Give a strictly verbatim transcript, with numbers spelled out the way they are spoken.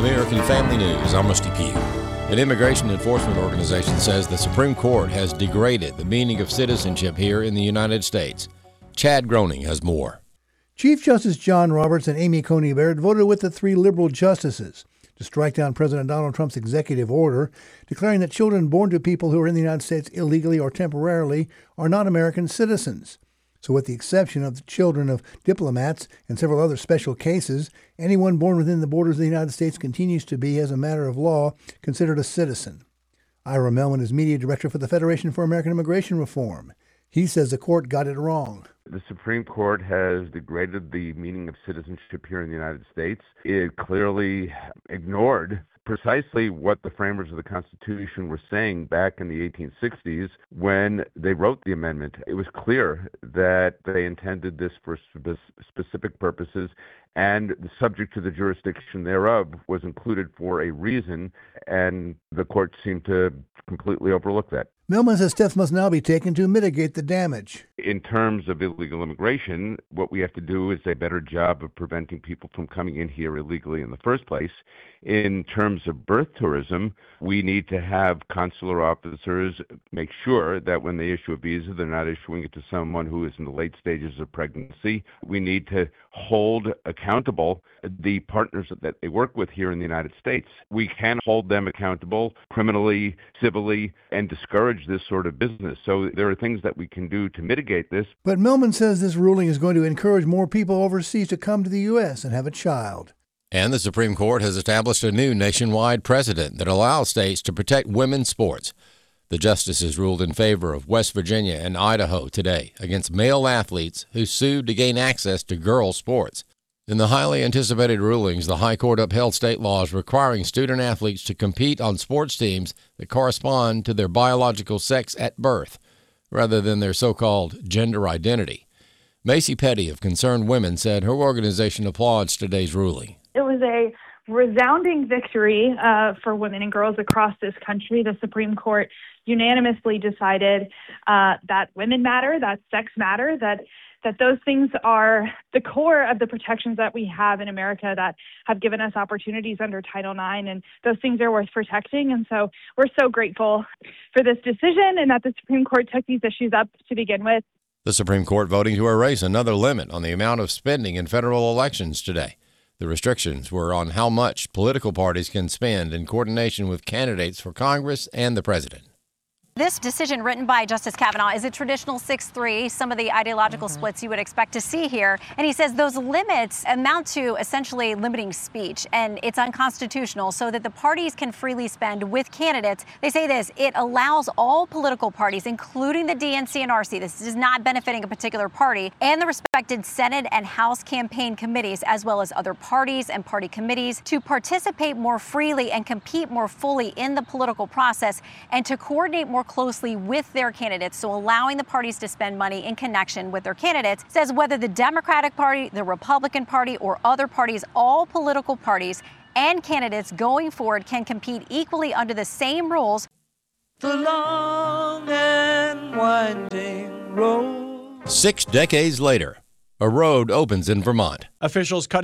American Family News, I'm Rusty Pugh. An immigration enforcement organization says the Supreme Court has degraded the meaning of citizenship here in the United States. Chad Groening has more. Chief Justice John Roberts and Amy Coney Barrett voted with the three liberal justices to strike down President Donald Trump's executive order declaring that children born to people who are in the United States illegally or temporarily are not American citizens. So with the exception of the children of diplomats and several other special cases, anyone born within the borders of the United States continues to be, as a matter of law, considered a citizen. Ira Melman is media director for the Federation for American Immigration Reform. He says the court got it wrong. The Supreme Court has degraded the meaning of citizenship here in the United States. It clearly ignored precisely what the framers of the Constitution were saying back in the eighteen sixties when they wrote the amendment. It was clear that they intended this for spe- specific purposes, and the subject to the jurisdiction thereof was included for a reason, and the court seemed to completely overlook that. Melman says steps must now be taken to mitigate the damage. In terms of illegal immigration, what we have to do is a better job of preventing people from coming in here illegally in the first place. In terms of birth tourism, we need to have consular officers make sure that when they issue a visa, they're not issuing it to someone who is in the late stages of pregnancy. We need to hold accountable the partners that they work with here in the United States. We can hold them accountable criminally, civilly, and discourage this sort of business. So there are things that we can do to mitigate this. But Melman says this ruling is going to encourage more people overseas to come to the U S and have a child. And the Supreme Court has established a new nationwide precedent that allows states to protect women's sports. The justices ruled in favor of West Virginia and Idaho today against male athletes who sued to gain access to girls' sports. In the highly anticipated rulings, the High Court upheld state laws requiring student athletes to compete on sports teams that correspond to their biological sex at birth, rather than their so-called gender identity. Macy Petty of Concerned Women said her organization applauds today's ruling. It was a resounding victory uh, for women and girls across this country. The Supreme Court unanimously decided uh, that women matter, that sex matter, that that those things are the core of the protections that we have in America that have given us opportunities under Title nine, and those things are worth protecting. And so we're so grateful for this decision and that the Supreme Court took these issues up to begin with. The Supreme Court voting to erase another limit on the amount of spending in federal elections today. The restrictions were on how much political parties can spend in coordination with candidates for Congress and the president. This decision written by Justice Kavanaugh is a traditional six three, some of the ideological mm-hmm. splits you would expect to see here. And he says those limits amount to essentially limiting speech, and it's unconstitutional so that the parties can freely spend with candidates. They say this, it allows all political parties, including the D N C and R C, this is not benefiting a particular party, and the respected Senate and House campaign committees, as well as other parties and party committees, to participate more freely and compete more fully in the political process and to coordinate more closely with their candidates, so allowing the parties to spend money in connection with their candidates. Says whether the Democratic Party, the Republican Party, or other parties, all political parties and candidates going forward can compete equally under the same rules. The long and winding road. Six decades later, a road opens in Vermont. Officials cutting